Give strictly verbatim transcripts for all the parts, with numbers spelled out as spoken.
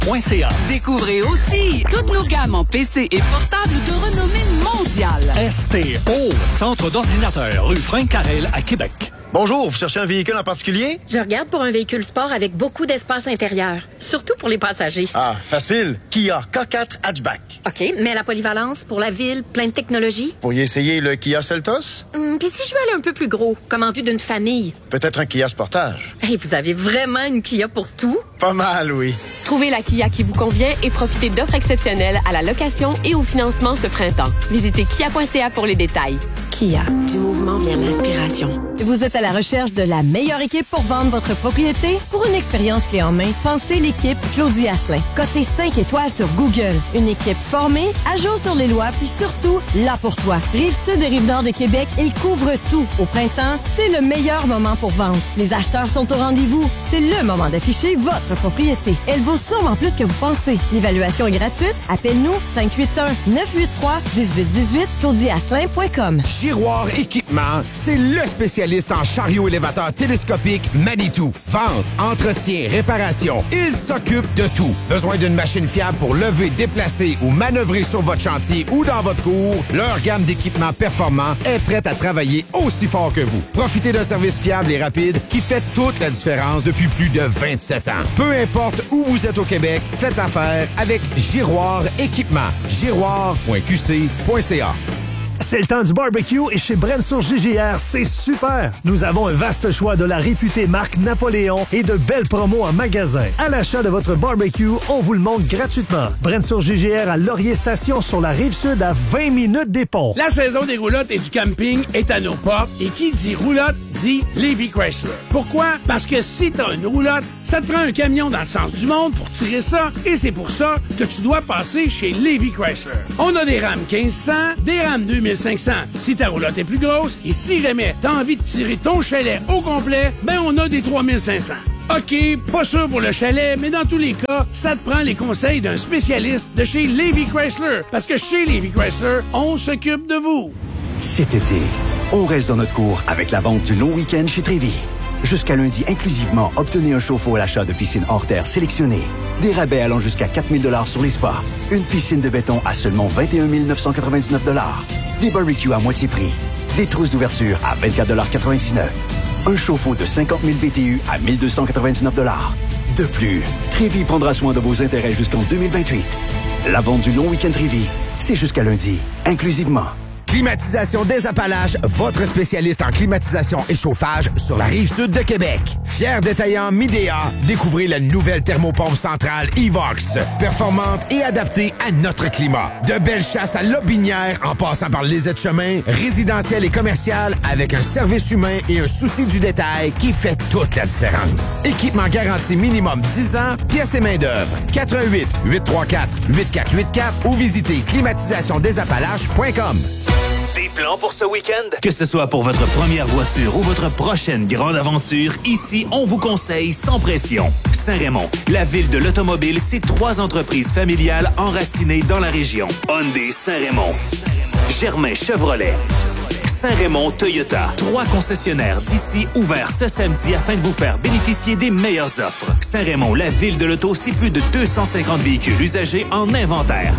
point c a. Découvrez aussi toutes nos gammes en P C et portables de renommée mondiale. S T O, Centre d'ordinateurs, rue Frank Carrel à Québec. Bonjour, vous cherchez un véhicule en particulier? Je regarde pour un véhicule sport avec beaucoup d'espace intérieur, surtout pour les passagers. Ah, facile. Kia K quatre Hatchback. OK, mais la polyvalence pour la ville, plein de technologie? Pourriez essayer le Kia Seltos? Hum, Puis si je veux aller un peu plus gros, comme en vue d'une famille? Peut-être un Kia Sportage. Hey, vous avez vraiment une Kia pour tout? Pas mal, oui. Trouvez la Kia qui vous convient et profitez d'offres exceptionnelles à la location et au financement ce printemps. Visitez kia point c a pour les détails. Kia, du mouvement vient l'inspiration. Vous êtes à la recherche de la meilleure équipe pour vendre votre propriété? Pour une expérience clé en main, pensez l'équipe Claudie Asselin. Cotée cinq étoiles sur Google. Une équipe formée, à jour sur les lois, puis surtout, là pour toi. Rive-Sud et Rive-Nord de Québec, ils couvrent tout. Au printemps, c'est le meilleur moment pour vendre. Les acheteurs sont au rendez-vous. C'est le moment d'afficher votre propriété. Elle vaut sûrement plus que vous pensez. L'évaluation est gratuite. Appelle-nous cinq huit un, neuf huit trois, un huit un huit, claudie asselin point com. Giroir Équipement, c'est le spécialiste en chariot élévateur télescopique Manitou. Vente, entretien, réparation, il s'occupe de tout. Besoin d'une machine fiable pour lever, déplacer ou manœuvrer sur votre chantier ou dans votre cour? Leur gamme d'équipements performants est prête à travailler aussi fort que vous. Profitez d'un service fiable et rapide qui fait toute la différence depuis plus de vingt-sept ans. Peu importe où vous êtes au Québec, faites affaire avec Giroir Équipement. giroir point q c point c a. C'est le temps du barbecue et chez Brenso G G R, c'est super! Nous avons un vaste choix de la réputée marque Napoléon et de belles promos en magasin. À l'achat de votre barbecue, on vous le montre gratuitement. Brenso G G R à Laurier Station sur la Rive-Sud à vingt minutes des ponts. La saison des roulottes et du camping est à nos portes et qui dit roulotte dit Lévis Chrysler. Pourquoi? Parce que si t'as une roulotte, ça te prend un camion dans le sens du monde pour tirer ça et c'est pour ça que tu dois passer chez Lévis Chrysler. On a des rames quinze cents, des rames deux mille cinq cents si ta roulotte est plus grosse et si jamais t'as envie de tirer ton chalet au complet, ben on a des trois mille cinq cents. OK, pas sûr pour le chalet, mais dans tous les cas, ça te prend les conseils d'un spécialiste de chez Lévis Chrysler. Parce que chez Lévis Chrysler, on s'occupe de vous. Cet été, on reste dans notre cours avec la vente du long week-end chez Trévis. Jusqu'à lundi inclusivement, obtenez un chauffe-eau à l'achat de piscine hors terre sélectionnée. Des rabais allant jusqu'à quatre mille dollars sur les spas. Une piscine de béton à seulement vingt et un mille neuf cent quatre-vingt-dix-neuf dollars. Des barbecues à moitié prix. Des trousses d'ouverture à vingt-quatre dollars quatre-vingt-dix-neuf. Un chauffe-eau de cinquante mille B T U à mille deux cent quatre-vingt-dix-neuf dollars. De plus, Trévis prendra soin de vos intérêts jusqu'en deux mille vingt-huit. La vente du long week-end Trévis, c'est jusqu'à lundi, inclusivement. Climatisation des Appalaches, votre spécialiste en climatisation et chauffage sur la Rive-Sud de Québec. Fier détaillant Midea, découvrez la nouvelle thermopompe centrale Evox. Performante et adaptée à notre climat. De belles chasses à Lobinière en passant par les aides-chemins, résidentiel et commercial avec un service humain et un souci du détail qui fait toute la différence. Équipement garanti minimum dix ans, pièces et main-d'œuvre. quatre un huit, huit trois quatre, huit quatre huit quatre ou visitez climatisation des appalaches point com. Des plans pour ce week-end? Que ce soit pour votre première voiture ou votre prochaine grande aventure, ici, on vous conseille sans pression. Saint-Raymond, la ville de l'automobile, c'est trois entreprises familiales enracinées dans la région. Hyundai Saint-Raymond, Germain Chevrolet, Saint-Raymond Toyota. Trois concessionnaires d'ici ouverts ce samedi afin de vous faire bénéficier des meilleures offres. Saint-Raymond, la ville de l'auto, c'est plus de deux cent cinquante véhicules usagés en inventaire.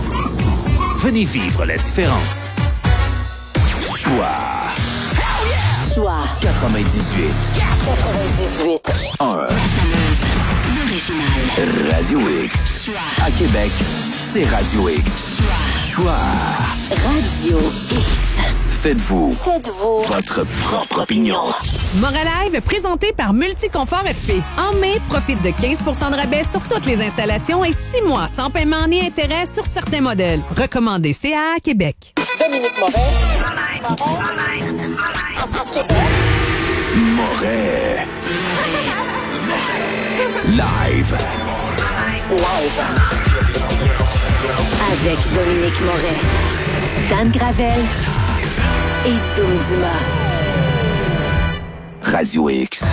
Venez vivre la différence. Choix. Choix. quatre-vingt-dix-huit. quatre-vingt-dix-huit. un. Radio X. À Québec, c'est Radio X. Choix. Radio X. Faites-vous. Faites-vous. Votre propre opinion. Moralive, présenté par Multiconfort F P. En mai, profite de quinze pour cent de rabais sur toutes les installations et six mois sans paiement ni intérêt sur certains modèles. Recommandé C A A Québec. Dominique Moret. Moret. Live. Live. Avec Dominique Moret, Dan Gravel et Doom Dumas. Radio X.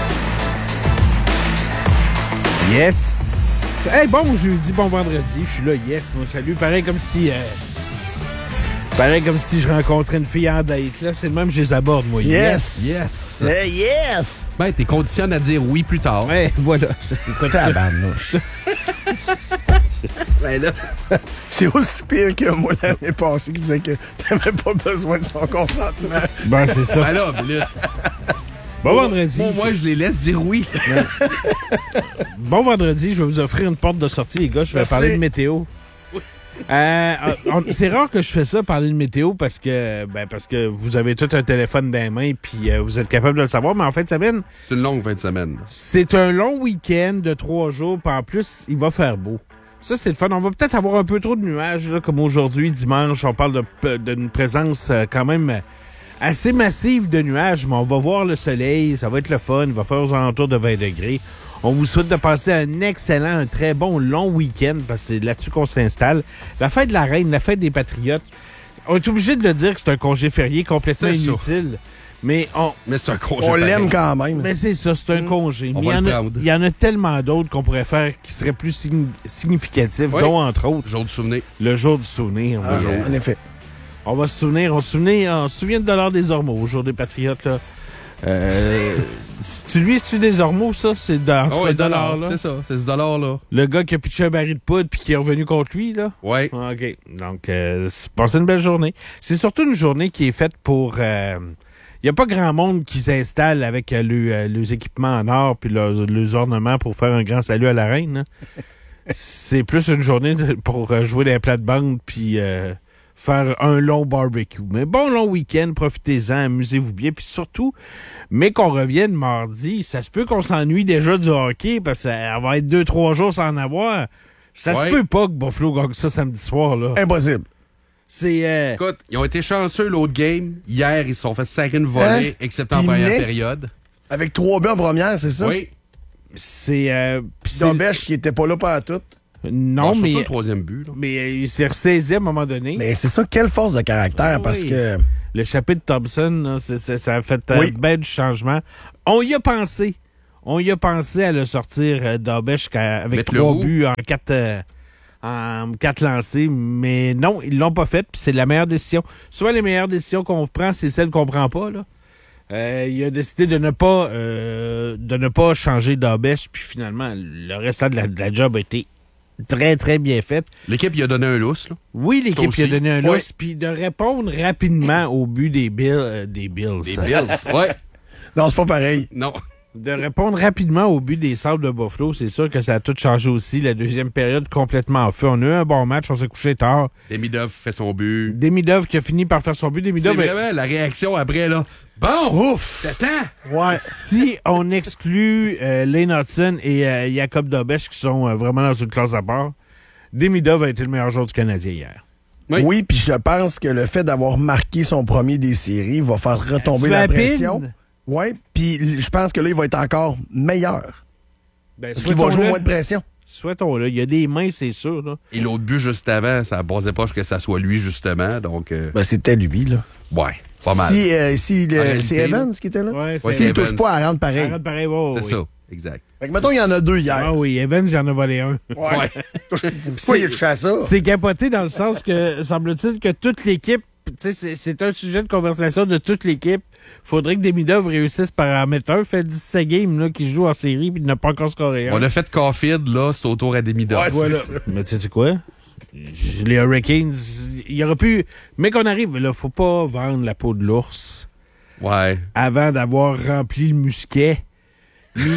Yes! Hey, bon jeudi, bon vendredi. Je suis là, yes, moi, salut. Pareil comme si... Euh, pareil comme si je rencontrais une fille en date. Là, c'est le même que je les aborde, moi. Yes! Yes! Yes! yes. Ben, t'es conditionné à dire oui plus tard. Ouais, voilà. Écoute, la barnouche. Ben là... C'est aussi pire que moi l'année passée qui disait que t'avais pas besoin de son consentement. Ben, c'est ça. Ben là, minute. Bon vendredi. Bon, moi, je les laisse dire oui. Bon vendredi, je vais vous offrir une porte de sortie, les gars. Je vais Merci. parler de météo. Euh, on- c'est rare que je fais ça, parler de météo, parce que ben parce que vous avez tout un téléphone dans les mains puis euh, vous êtes capable de le savoir. Mais en fin de semaine, C'est une longue fin de semaine. c'est un long week-end de trois jours. Puis en plus, il va faire beau. Ça, c'est le fun. On va peut-être avoir un peu trop de nuages, là, comme aujourd'hui, dimanche. On parle de p- d'une présence euh, quand même euh, assez massive de nuages, mais on va voir le soleil. Ça va être le fun. Il va faire aux alentours de vingt degrés. On vous souhaite de passer un excellent, un très bon long week-end, parce que c'est là-dessus qu'on s'installe. La fête de la Reine, la fête des Patriotes. On est obligé de le dire que c'est un congé férié complètement C'est ça. inutile. Mais on, Mais c'est un congé. On pareil. l'aime quand même. mais c'est ça, c'est un congé. On Mais il y, va en le a- prendre. il y en a tellement d'autres qu'on pourrait faire qui seraient plus signi- significatifs, Oui. dont entre autres Jour du souvenir. le jour du souvenir. Ah, On va- en effet. On va se souvenir, on se souvient, on se souvient de Dollar des Ormeaux, au jour des Patriotes. Là. Euh, c'est-tu lui, c'est-tu des Ormeaux, ça? C'est dans Ah ce ouais, dollar, là. C'est ça, c'est ce dollar-là. Le gars qui a pitché un baril de poudre puis qui est revenu contre lui, là? Ouais. Ah, OK. Donc, euh, c'est- passez une belle journée. C'est surtout une journée qui est faite pour... Il n'y a pas grand monde qui s'installe avec euh, le, euh, les équipements en or puis leurs, leurs ornements pour faire un grand salut à la reine. Là. C'est plus une journée de- pour euh, jouer des plates-bandes puis euh, faire un long barbecue. Mais bon long week-end, profitez-en, amusez-vous bien. Puis surtout, mais qu'on revienne mardi, ça se peut qu'on s'ennuie déjà du hockey parce que ça va être deux, trois jours sans en avoir. Ça Ouais. se peut pas que Buffalo gagne ça samedi soir, là. Impossible. C'est... euh, Écoute, ils ont été chanceux l'autre game. Hier, ils se sont fait sacrer une volée, Hein? excepté en Puis première mais- période. Avec trois buts en première, c'est ça? Oui. C'est... euh, pis c'est- Dombèche qui était pas là pas tout. Non, Bon, surtout mais... le troisième but. Là. Mais euh, il s'est ressaisi à un moment donné. Mais c'est ça, quelle force de caractère, Ah parce oui. que... Le chapitre Thompson, là, c'est- c'est- ça a fait euh, Oui. ben du changement. On y a pensé. On y a pensé à le sortir euh, d'Aubèche qu'à- avec Mettre le trois roux. buts en quatre, euh, en quatre lancés. Mais non, ils l'ont pas fait. Puis c'est la meilleure décision. Souvent, les meilleures décisions qu'on prend, c'est celles qu'on prend pas. Là. Euh, il a décidé de ne pas euh, de ne pas changer d'Aubèche. Puis finalement, le restant de la, de la job a été très, très bien fait. L'équipe, il a donné un lousse. Là. Oui, l'équipe Ça lui a aussi. donné un Oui. lousse, puis de répondre rapidement au but des Bills. euh, des Bills. Des Bills. Ouais. Non, c'est pas pareil. Non. De répondre rapidement au but des Sables de Buffalo, c'est sûr que ça a tout changé aussi. La deuxième période complètement en feu. On a eu un bon match, on s'est couché tard. Demidov fait son but. Demidov qui a fini par faire son but. C'est Demidov, vraiment la réaction après, là. Bon! Ouf! T'attends! Ouais. si on exclut euh, Lane Hudson et euh, Jacob Dobèche qui sont euh, vraiment dans une classe à part, Demidov a été le meilleur joueur du Canadien hier. Oui. Oui, puis je pense que le fait d'avoir marqué son premier des séries va faire retomber Tu la fais pression. pine? Oui, puis je pense que là, il va être encore meilleur. Ben, Parce qu'il va jouer souhaitons-le. moins de pression. Souhaitons-le. Il y a des mains, c'est sûr. Là. Et l'autre but juste avant, ça ne pas que ça soit lui, justement. Donc, euh, Ben, c'était lui, là. ouais, pas mal. Si, euh, si le- En réalité, c'est Evans qui était là? Ouais, Ouais, S'il c'est touche Evans. pas à rendre pareil. Arrête pareil, ouais, C'est oui. ça, exact. Fait que mettons, il y en a deux hier. Ah oui, Evans, il en a volé un. Ouais. Pourquoi il a touché à ça? C'est capoté dans le sens que, semble-t-il, que toute l'équipe, tu sais, c'est, c'est un sujet de conversation de toute l'équipe. Faudrait que Demidov réussisse par en mettre un. Fait dix-sept games là, qui joue en série puis il n'a pas encore scoré un. On a fait Caulfield, là, c'est autour à Demidov. Ouais, Voilà. c'est ça. Mais tu sais quoi? Les Hurricanes, il y aurait pu... Mais qu'on arrive, là, faut pas vendre la peau de l'ours Ouais. avant d'avoir rempli le musquet, mis,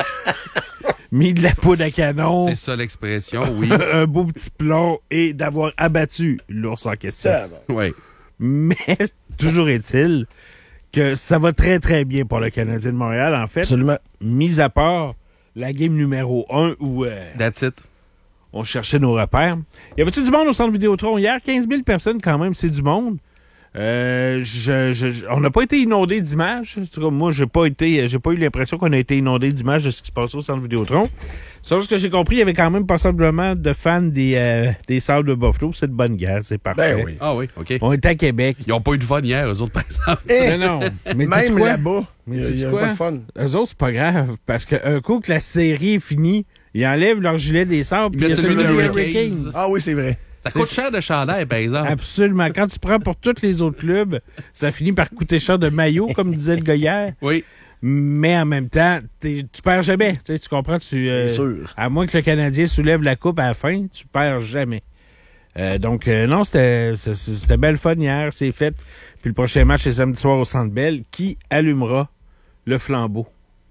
mis de la poudre à canon, C'est ça l'expression, oui. un beau petit plomb et d'avoir abattu l'ours en question. Ah, bon. Oui. Mais toujours est-il que ça va très, très bien pour le Canadien de Montréal. En fait, Absolument. mis à part la game numéro un où euh, That's it. on cherchait nos repères. Y avait-tu du monde au centre Vidéotron hier? quinze mille personnes quand même, c'est du monde. Euh, je, je, je- on n'a pas été inondé d'images. En tout cas, moi, j'ai pas été, j'ai pas eu l'impression qu'on a été inondé d'images de ce qui se passait au centre Vidéotron. Sauf ce que j'ai compris, il y avait quand même passablement de fans des, euh, des Sables de Buffalo. C'est de bonne guerre, c'est parfait. Ben oui. Ah oui, OK. On était à Québec. Ils n'ont pas eu de fun hier, eux autres, par exemple. Eh, Non, non. Mais dis-tu même quoi? là-bas, Mais il y a, dis-tu il y a quoi? pas de fun. Eux autres, c'est pas grave, parce qu'un coup que la série est finie, ils enlèvent leur gilet des Sables, Ils puis il y a mettent celui celui des des Hurricanes. Hurricanes. Ah oui, c'est vrai. Ça coûte cher de chandail, par exemple. Absolument. Quand tu prends pour tous les autres clubs, ça finit par coûter cher de maillot, comme disait le gars hier. Oui. Mais en même temps, tu perds jamais. Tu comprends? Tu, euh, Bien sûr. À moins que le Canadien soulève la coupe à la fin, tu perds jamais. Euh, donc, euh, non, c'était, c'était belle fun hier, c'est fait. Puis le prochain match, c'est samedi soir au Centre Bell. Qui allumera le flambeau?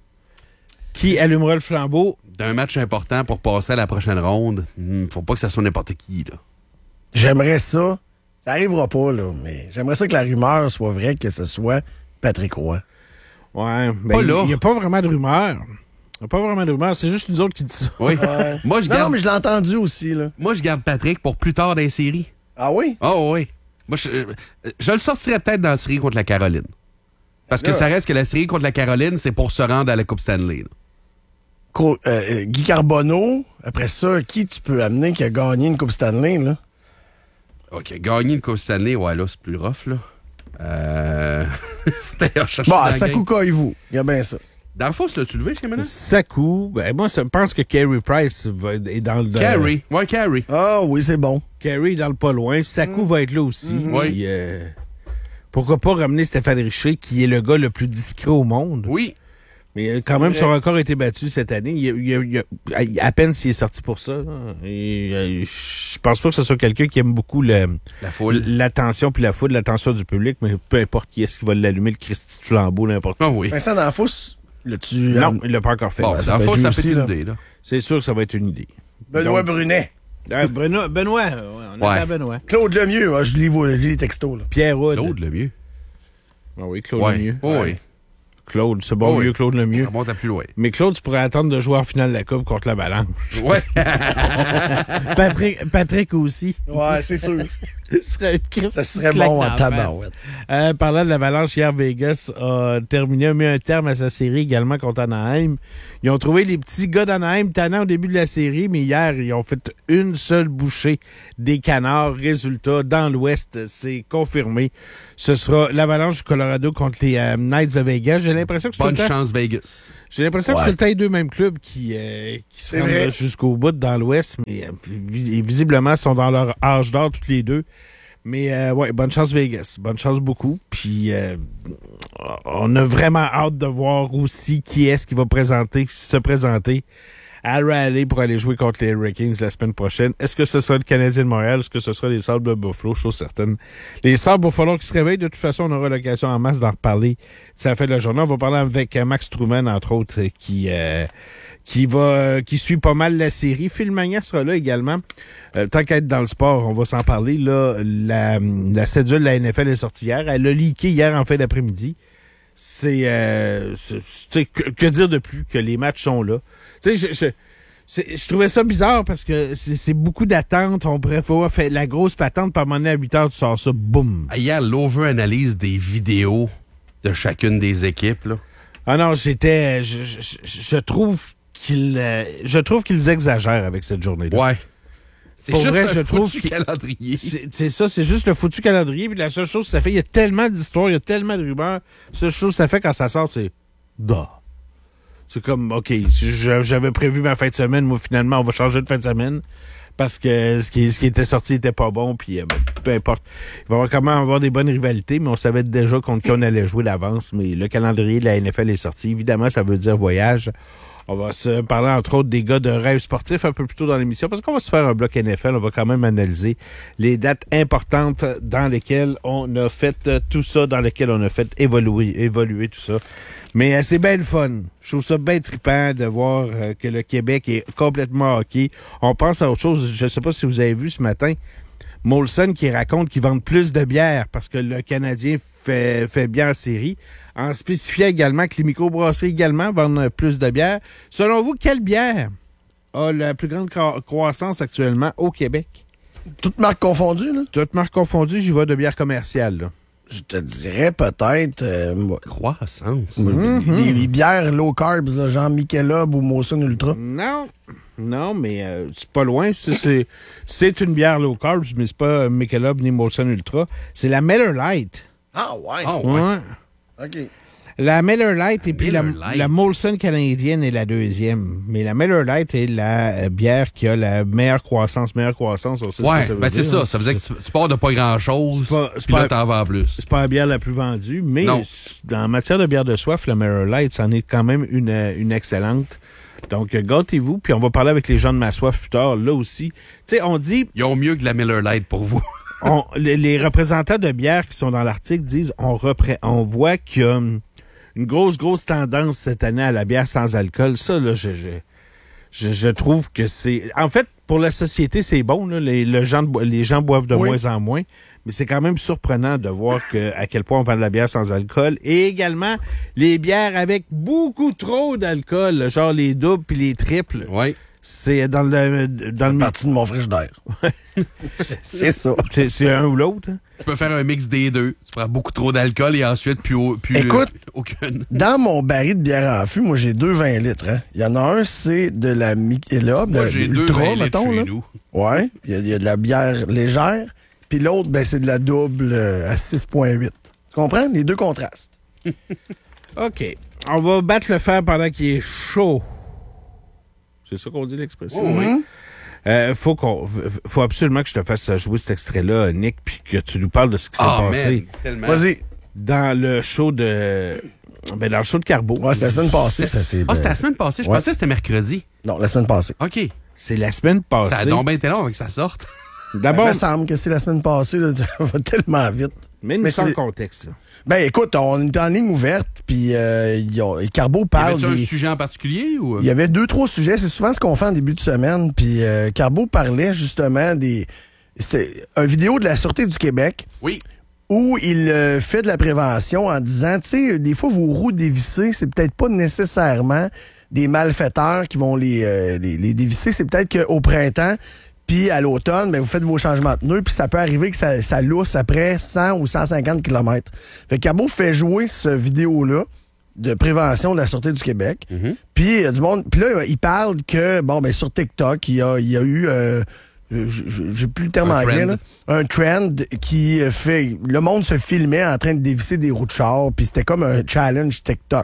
Qui allumera le flambeau? D'un match important pour passer à la prochaine ronde, hmm, faut pas que ça soit n'importe qui, là. J'aimerais ça. Ça arrivera pas, là, mais j'aimerais ça que la rumeur soit vraie, que ce soit Patrick Roy. Ouais, ben, il n'y a pas vraiment de rumeur. Il n'y a pas vraiment de rumeur, c'est juste nous autres qui disent ça. Oui. Ouais. Moi, je non, garde... non, mais je l'ai entendu aussi, là. Moi, je garde Patrick pour plus tard dans les séries. Ah oui? Ah oh, oui. Moi, je, je le sortirais peut-être dans la série contre la Caroline. Parce que là, ça reste que la série contre la Caroline, c'est pour se rendre à la Coupe Stanley. Co- euh, Guy Carbonneau, après ça, qui tu peux amener qui a gagné une Coupe Stanley, là? OK, gagner une Coupe Stanley, ouais, là, c'est plus rough, là. Euh... bon, Sakou Koivu, il y a bien ça. Dans le fond, l'as-tu levé, ce moment-là? Sakou, ben, moi, je pense que Carey Price va, est dans le... Carey, ouais, Carey. Ah oui, c'est bon. Carey est dans le pas loin. Sakou mm. va être là aussi. Mm. Puis, oui. euh, pourquoi pas ramener Stéphane Richer, qui est le gars le plus discret au monde? Oui. Mais quand même, son record a été battu cette année. Il y a, il y a, il y a, à peine s'il est sorti pour ça. Là. Et, euh, je pense pas que ce soit quelqu'un qui aime beaucoup le, la foule, l'attention puis la foule, l'attention du public, mais peu importe qui est-ce qui va l'allumer, le Christy de flambeau, n'importe quoi. Ah oui. Vincent D'Anfos, l'as-tu... Non, il l'a pas encore fait. Bon, ben, ça D'Anfos, ça fait une idée, là. C'est sûr que ça va être une idée. Benoît Donc, Brunet. Euh, Benoît, Benoît, ouais, on a ouais. Benoît. Claude Lemieux, hein, je lis les textos. Là. Pierre Houd. Claude Lemieux. Ah oui, Claude ouais. Lemieux. Oh, ouais. oui. Claude, c'est bon, oh, mieux oui. Claude Lemieux. Ça monte à plus loin. Mais Claude, tu pourrais attendre de jouer en finale de la Coupe contre l'Avalanche. Ouais. Patrick, Patrick aussi. Ouais, c'est sûr. serait Ça serait bon à tabarouette. Euh, parlant de l'Avalanche, hier, Vegas a terminé, a mis un terme à sa série également contre Anaheim. Ils ont trouvé les petits gars d'Anaheim tannants au début de la série, mais hier, ils ont fait une seule bouchée des Canards. Résultat, dans l'Ouest, c'est confirmé. Ce sera l'Avalanche du Colorado contre les euh, Knights de Vegas. J'ai l'impression que c'est Bonne tout le temps... chance, Vegas. J'ai l'impression ouais. que c'est tout le temps les deux mêmes clubs qui, euh, qui se rendent jusqu'au bout dans l'Ouest, mais euh, visiblement, sont dans leur âge d'or tous les deux. Mais euh, ouais, bonne chance Vegas. Bonne chance beaucoup. Puis euh, on a vraiment hâte de voir aussi qui est-ce qui va présenter, se présenter à Raleigh pour aller jouer contre les Hurricanes la semaine prochaine. Est-ce que ce sera le Canadien de Montréal? Est-ce que ce sera les Sabres de Buffalo? Chose certaine. Les Sabres, il va falloir qu'ils se réveillent. De toute façon, on aura l'occasion en masse d'en reparler si ça fait de la journée. On va parler avec Max Truman, entre autres, qui... Euh, qui va, qui suit pas mal la série. Phil Magnan sera là également. Euh, tant qu'à être dans le sport, on va s'en parler. Là, la, la cédule de la N F L est sortie hier. Elle a leaké hier en fin d'après-midi. C'est, euh, c'est, c'est que, que dire de plus que les matchs sont là. Tu sais, je, je, c'est, je trouvais ça bizarre parce que c'est, c'est beaucoup d'attente. On pourrait faire la grosse patente, par moment à huit heures, tu sors ça, boum. Hier, l'over-analyse des vidéos de chacune des équipes, là. Ah non, j'étais, je, je, je trouve Qu'il, euh, je trouve qu'ils exagèrent avec cette journée-là. Ouais. C'est Pour juste vrai, un je foutu trouve calendrier. C'est, c'est ça, c'est juste le foutu calendrier. Puis la seule chose que ça fait, il y a tellement d'histoires, il y a tellement de rumeurs. La seule chose que ça fait quand ça sort, c'est bah. C'est comme, OK, j'avais prévu ma fin de semaine. Moi, finalement, on va changer de fin de semaine. Parce que ce qui, ce qui était sorti était pas bon, puis euh, peu importe. Il va y avoir quand même avoir des bonnes rivalités, mais on savait déjà contre qui on allait jouer d'avance. Mais le calendrier de la N F L est sorti. Évidemment, ça veut dire voyage. On va se parler, entre autres, des gars de rêve sportif un peu plus tôt dans l'émission, parce qu'on va se faire un bloc N F L. On va quand même analyser les dates importantes dans lesquelles on a fait tout ça, dans lesquelles on a fait évoluer, évoluer tout ça. Mais euh, c'est bien le fun. Je trouve ça bien trippant de voir euh, que le Québec est complètement hockey. On pense à autre chose. Je ne sais pas si vous avez vu ce matin, Molson qui raconte qu'ils vendent plus de bière parce que le Canadien fait, fait bien en série. En spécifiant également que les microbrasseries également vendent plus de bière. Selon vous, quelle bière a la plus grande cro- croissance actuellement au Québec? Toutes marques confondues, là? Toutes marques confondues, j'y vais de bière commerciale, là. Je te dirais peut-être... Euh, croissance? Mm-hmm. Des, des bières low carbs, là, genre Michelob ou Molson Ultra. Non, non, mais euh, c'est pas loin. C'est, c'est, c'est une bière low carbs, mais c'est pas Michelob ni Molson Ultra. C'est la Miller Lite. Ah ouais? Ah ouais. ouais. OK. La Miller Lite et puis la, Miller Lite. la Molson canadienne est la deuxième. Mais la Miller Lite est la euh, bière qui a la meilleure croissance, meilleure croissance. On sait Ouais, ce que ça veut ben c'est dire. ça. Ça faisait que tu, tu pars de pas grand-chose, C'est pas- c'est puis là, pas- t'en vends plus. C'est pas la bière la plus vendue, mais Non. c- en matière de bière de soif, la Miller Lite, c'en est quand même une, euh, une excellente. Donc, euh, gâtez-vous, puis on va parler avec les gens de Ma Soif plus tard, là aussi. Tu sais, on dit... Ils ont mieux que la Miller Lite pour vous. on, les, les représentants de bière qui sont dans l'article disent on, repré- on voit qu'il y a hum, une grosse, grosse tendance cette année à la bière sans alcool. Ça, là, je, je, je, je trouve que c'est... En fait, pour la société, c'est bon. Là, les, le gens, de bo- les gens boivent de Oui. moins en moins. Mais c'est quand même surprenant de voir que, à quel point on vend de la bière sans alcool. Et également, les bières avec beaucoup trop d'alcool, genre les doubles puis les triples. Oui. C'est dans le... Dans le partie de mon frigidaire. C'est ça. C'est, c'est un ou l'autre. Hein? Tu peux faire un mix des deux. Tu prends beaucoup trop d'alcool et ensuite plus, au- plus Écoute, euh, aucune. Dans mon baril de bière en fût, moi, j'ai deux vingt litres. Hein. Il y en a un, c'est de la Michelob, Moi, de j'ai deux l'Ultra, vingt litres mettons. chez Là. nous. Ouais. Il y, a, il y a de la bière légère. Puis l'autre, ben, c'est de la double euh, à six virgule huit. Tu comprends? Les deux contrastes. OK. On va battre le fer pendant qu'il est chaud. C'est ça qu'on dit, l'expression? Oh, oui. Euh, faut qu'on, faut absolument que je te fasse jouer cet extrait-là, Nick, puis que tu nous parles de ce qui s'est Ah, passé. man, tellement. Vas-y. Dans le show de... Ben, dans le show de Carbo. Ouais, c'était la semaine passée, ça c'est. Ah, c'était la semaine passée. Je Ouais. pensais que c'était mercredi. Non, la semaine passée. OK. C'est la semaine passée. Ça a donc bien été long avec que ça sorte. D'abord, Il me semble que c'est la semaine passée, là, ça va tellement vite. mais, Mais sans c'est- contexte. ça. Ben écoute, on est en ligne ouverte, puis euh, ils ont- et Carbo Y parle avait-tu un des... sujet en particulier ou? Il y avait deux, trois sujets. C'est souvent ce qu'on fait en début de semaine. Puis euh, Carbo parlait justement des... C'était une vidéo de la Sûreté du Québec. Oui. Où il euh, fait de la prévention en disant, tu sais, des fois, vos roues dévissées, c'est peut-être pas nécessairement des malfaiteurs qui vont les, euh, les, les dévisser. C'est peut-être qu'au printemps, puis à l'automne, ben, vous faites vos changements de pneus, puis ça peut arriver que ça, ça lousse après cent ou cent cinquante kilomètres. Fait que Carbo fait jouer ce vidéo-là de prévention de la Sûreté du Québec. Puis il y a du monde. Puis là, il parle que, bon, ben sur TikTok, il y a, il y a eu... euh, je- je- j'ai plus le terme Un anglais, trend. là. Un trend qui fait... Le monde se filmait en train de dévisser des roues de char, puis c'était comme un challenge TikTok.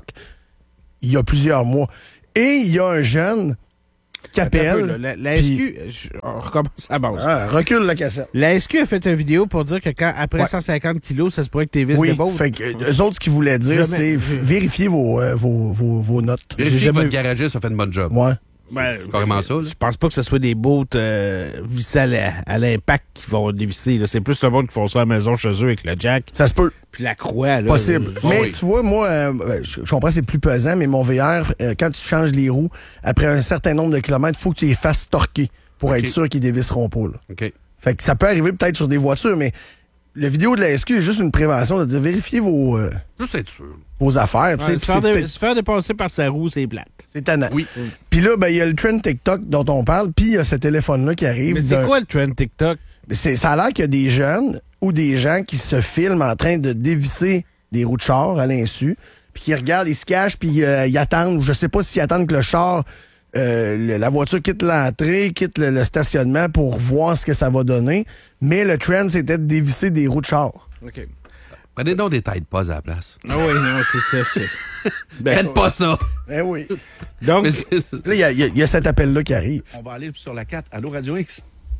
Il y a plusieurs mois. Et il y a un jeune qui Attends un peu, appelle... là. La, la puis- S Q, je- on recommence à base. Ah, recule la cassette. La S Q a fait une vidéo pour dire que quand après Ouais. cent cinquante kilos, ça se pourrait que tes vis Oui, débordent. fait que euh, eux autres, ce qu'ils voulaient dire, Jamais- c'est f- vérifier vos, euh, vos, vos, vos notes. Vérifiez jamais que votre vu. garagiste a fait une bonne job. Ouais. Ben, C'est carrément ça, là. Je pense pas que ce soit des bottes euh, vissées à la- à l'impact qui vont dévisser. là. C'est plus le monde qui font ça à la maison chez eux avec le jack. Ça se peut. Puis la croix, là. Possible. Euh, mais oui. tu vois, moi, euh, je, je comprends que c'est plus pesant, mais mon V R, euh, quand tu changes les roues, après un certain nombre de kilomètres, il faut que tu les fasses torquer pour OK. être sûr qu'ils dévisseront pas. Là. OK. Fait que ça peut arriver peut-être sur des voitures, mais la vidéo de la S Q est juste une prévention de dire vérifiez vos, euh, Juste être sûr. vos affaires. tu sais, ouais, puis se, faire c'est dé- peut-être- se faire dépasser par sa roue, c'est plate. c'est tannant. Oui. Puis là, ben, il y a le trend TikTok dont on parle, puis il y a ce téléphone-là qui arrive. Mais c'est d'un- quoi le trend TikTok? C'est, ça a l'air qu'il y a des jeunes ou des gens qui se filment en train de dévisser des roues de char à l'insu, puis qui regardent, ils se cachent, puis euh, ils attendent, ou je sais pas s'ils attendent que le char, euh, le- la voiture quitte l'entrée, quitte le, le stationnement pour voir ce que ça va donner. Mais le trend, c'était de dévisser des roues de char. OK. Prenez donc des Tide Pods à la place. Ah oui, non, c'est ça. c'est- Ben, Faites pas ça. Ben oui. Donc, Mais c'est- Là, il y a, il y a- il y a cet appel-là qui arrive. On va aller sur la quatre. Allô, Radio X?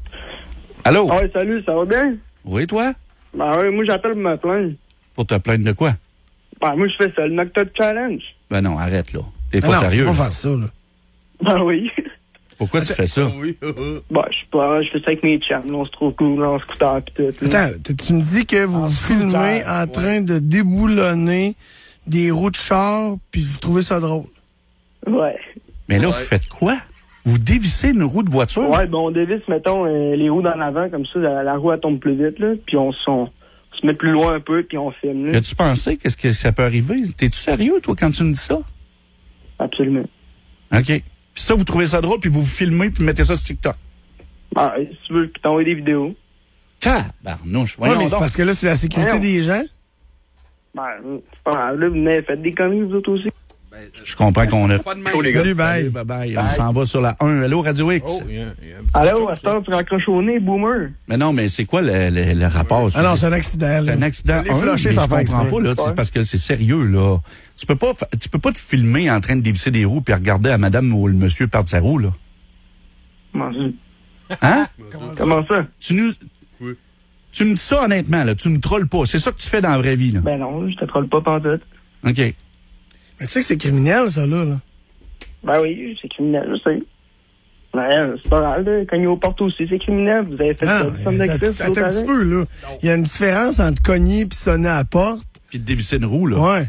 Allô? Ah ouais, salut, ça va bien? Oui, toi? Ben oui, moi j'appelle pour me plaindre. Pour te plaindre de quoi? Ben moi je fais ça, le Knocked Challenge. Ben non, arrête, là. T'es Ah pas non, sérieux. on va là. faire ça, là. Ben oui. Pourquoi tu fais ça? Ben je sais pas, je fais ça avec mes chums, là, on se trouve cool, là, on scooter pis tout. là. Attends, tu tu me dis que vous vous filmez en train de déboulonner des roues de char, puis vous trouvez ça drôle. Ouais. Mais là, vous faites quoi? Vous dévissez une roue de voiture? Ouais, ben on dévisse, mettons, euh, les roues dans l'avant, comme ça, la, la roue elle tombe plus vite, là, puis on, se- on se met plus loin un peu, puis on filme, là. As-tu pensé qu'est-ce que ça peut arriver? T'es-tu sérieux, toi, quand tu me dis ça? Absolument. OK. Puis ça, vous trouvez ça drôle, puis vous vous filmez, puis vous mettez ça sur TikTok. Ben, si tu veux, puis t'envoies des vidéos. Tabarnouche, Ouais, voyons mais c'est donc. parce que là, c'est la sécurité Voyons. des gens. Ben, c'est pas grave, là, mais faites des conneries, vous autres aussi. Je comprends qu'on a... Pas de même. Salut, bye. Bye bye. On s'en va sur la un. Allô, Radio X? Oh, yeah, yeah. Allô, à ce temps, tu raccroches au nez, boomer. Mais non, mais c'est quoi le, le, le rapport? Ah non, c'est un accident. C'est un accident. Les flashés sans faire exprès. Pas, là, Ouais. c'est parce que c'est sérieux, là. Tu peux pas, fa- tu peux pas te filmer en train de dévisser des roues puis regarder à madame ou le monsieur perdre sa roue, là. Comment ça? Hein? Comment ça? Tu nous, tu me dis ça honnêtement, là. Tu me trolles pas. C'est ça que tu fais dans la vraie vie, là. Ben non, je te trolle pas pantoute. OK. Mais tu sais que c'est criminel, ça, là. là. Ben oui, c'est criminel, je sais. Ben, c'est pas grave, là. Cogner aux portes aussi, c'est criminel. Vous avez fait Ah, ça, du somme de attends, Christ, attends un petit peu, là. Il y a une différence entre cogner et sonner à la porte. Puis de dévisser une roue, là. Ouais.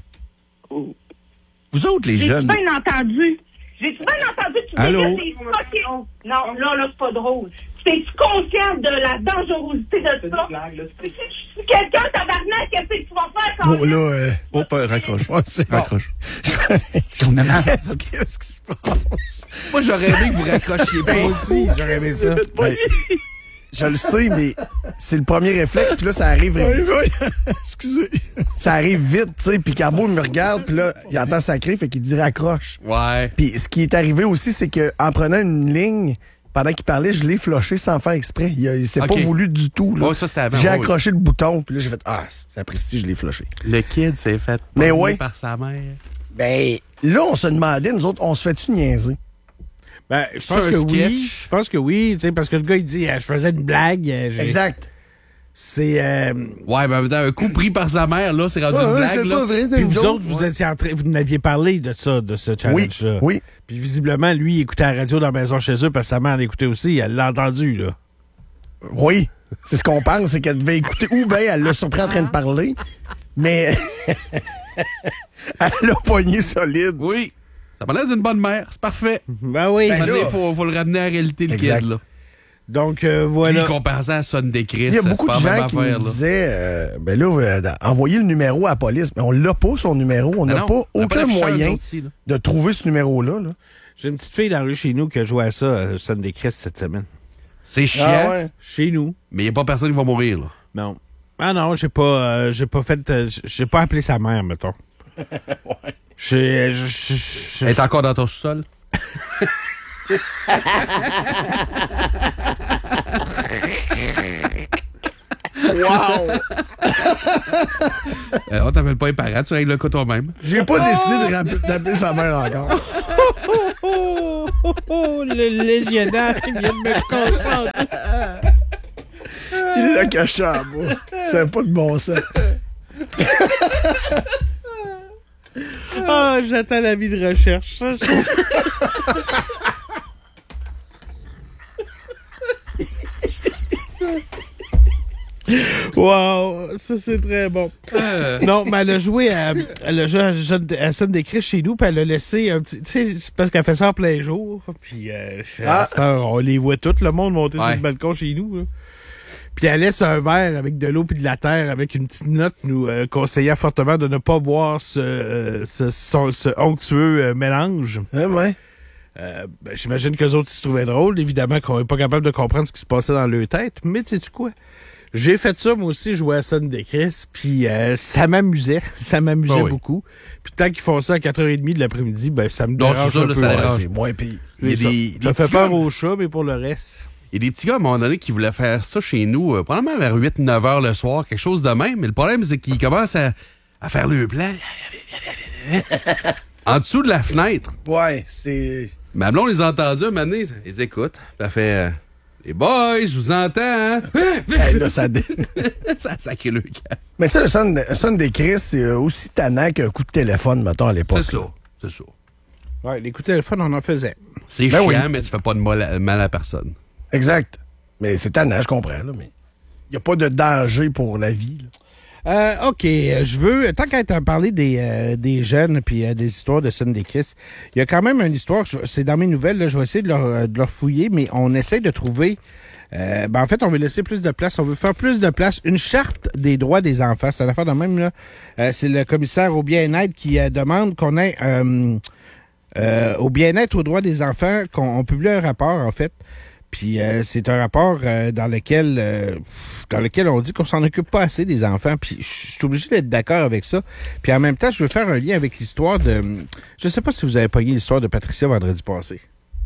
Vous autres, les J'ai-tu jeunes. bien entendu? J'ai-tu bien entendu que tu Allô? disais des fucking... Non, là, là, c'est pas drôle. T'es-tu conscient de la dangerosité de ça? Si, si quelqu'un tabarnak, qu'est-ce que tu vas faire quand Bon, là, euh... Oh, pas, raccroche. Ouais, c'est bon. Raccroche. On a mal. Qu'est-ce qui se passe? Moi, j'aurais aimé que vous raccrochiez pas. Moi aussi, j'aurais aimé ça. Ben, je le sais, mais c'est le premier réflexe, puis là, ça arrive... Oui, oui. Excusez. Ça arrive vite, tu sais, puis Carbo me regarde, puis là, il entend sacrer, fait qu'il dit raccroche. Ouais. Puis ce qui est arrivé aussi, c'est que en prenant une ligne, pendant qu'il parlait, je l'ai floché sans faire exprès. Il, a- il s'est Ok. pas voulu du tout. Là. Ouais, ça, c'était avant, J'ai ouais, accroché le bouton, puis là, j'ai fait « Ah, c'est apprécié, je l'ai floché. » Le kid s'est fait Mais pogner ouais. par sa mère. Ben, là, on se demandait, nous autres, on se fait-tu niaiser? Ben, je C'est pense un que sketch. oui. Je pense que oui, tu sais, parce que le gars, il dit, ah, je faisais une blague. euh, j'ai- Exact. C'est... euh, Ouais, ben, un coup pris par sa mère, là, c'est rendu Ouais, une ouais, blague, c'est là. pas vrai, Puis une vous joke, autres, vous ouais. étiez en train, vous m'aviez parlé de ça, de ce challenge-là. Oui, oui. Puis visiblement, lui, il écoutait la radio dans la maison chez eux parce que sa mère l'écoutait aussi. Elle l'a entendu, là. Oui. C'est ce qu'on pense, c'est qu'elle devait écouter. Ou bien elle l'a surpris en train de parler, mais elle l'a pogné solide. Oui. Ça m'a l'air d'une bonne mère. C'est parfait. Ben oui. Ben Il là- faut, faut le ramener à la réalité, le Exact. kid, là. Donc, euh, Lui, voilà. il compare ça à Son des Christ. Il y a beaucoup de c'est pas la gens même qui affaire, me là. disaient, euh, ben là, euh, envoyez le numéro à la police. Mais on l'a pas, son numéro. On Ah n'a non, pas on n'a pas aucun d'afficheur, moyen nous autres, ici, là. de trouver ce numéro-là. Là. J'ai une petite fille dans la rue chez nous qui a joué à ça, euh, Sunday Christ, cette semaine. C'est chiant, Ah ouais. Chez nous. mais il n'y a pas personne qui va mourir, là. Non. Ah non, j'ai pas, euh, j'ai pas fait, euh, j'ai pas appelé sa mère, mettons. Ouais. J'ai, je- je- je- Elle est encore dans ton sous-sol? Wow! Euh, on t'appelle pas les parents, tu règles le cas toi-même. J'ai pas décidé de rapp- d'appeler sa mère encore. oh, oh, oh, oh, le légionnaire qui vient de me concentrer. Il l'a caché en bas. Ça n'a pas de bon sens. Ah, j'attends l'avis de recherche. Wow, ça c'est très bon. Euh. Non, mais elle a joué à, elle a joué à, Jeune- à Sunday Christ chez nous, puis elle a laissé un petit, tu sais, c'est parce qu'elle fait ça en plein jour, puis euh, à Ah. cette heure, on les voit tout, le monde monter sur Ouais. le balcon chez nous. Là. Puis elle laisse un verre avec de l'eau puis de la terre avec une petite note nous euh, conseillant fortement de ne pas boire ce, euh, ce, son- ce onctueux euh, mélange. Ouais, ouais. Euh, ben, j'imagine qu'eux autres ils se trouvaient drôle, évidemment qu'on n'est pas capable de comprendre ce qui se passait dans leur tête, mais tu sais quoi? J'ai fait ça, moi aussi, jouer à Sunday Christ, puis euh, ça m'amusait, ça m'amusait Ah oui. beaucoup. Puis tant qu'ils font ça à quatre heures trente de l'après-midi, ben ça me Non, dérange c'est ça, un là, peu. ça Ouais, dérange. C'est moins pire. Il y a ça, des- ça des fait petits peur gars- aux chats, mais pour le reste... Il y a des petits gars, à un moment donné, qui voulaient faire ça chez nous, euh, probablement vers huit neuf heures le soir, quelque chose de même. Mais le problème, c'est qu'ils commencent à, à faire le plan en dessous de la fenêtre. Ouais, c'est... Ma blonde les a entendus, un moment donné, ils écoutent. Puis elle fait euh, les boys, je vous entends, hein? Hey, là, ça, dé- Ça a sacré le camp. Mais tu sais, le son, le son des Chris, c'est euh, aussi tannant qu'un coup de téléphone, mettons, à l'époque. C'est ça, là. c'est ça. Ouais, les coups de téléphone, on en faisait. C'est Ben chiant, oui. mais tu fais pas de mal à, mal à personne. Exact. Mais c'est tannant, je comprends, là, mais il n'y a pas de danger pour la vie, là. Euh, OK, euh, je veux, tant qu'à t'en parler des, euh, des jeunes puis euh, des histoires de Sunday Christ, il y a quand même une histoire, je- c'est dans mes nouvelles, là, je vais essayer de leur, euh, de leur fouiller, mais on essaie de trouver, euh, ben en fait, on veut laisser plus de place, on veut faire plus de place, une charte des droits des enfants, c'est une affaire de même, là. Euh, c'est le commissaire au bien-être qui euh, demande qu'on ait, euh, euh, au bien-être aux droits des enfants, qu'on on publie un rapport, en fait, Puis euh, c'est un rapport euh, dans lequel euh, dans lequel on dit qu'on s'en occupe pas assez des enfants. Puis je suis obligé d'être d'accord avec ça. Puis en même temps, je veux faire un lien avec l'histoire de... Je sais pas si vous avez pogné l'histoire de Patricia vendredi passé.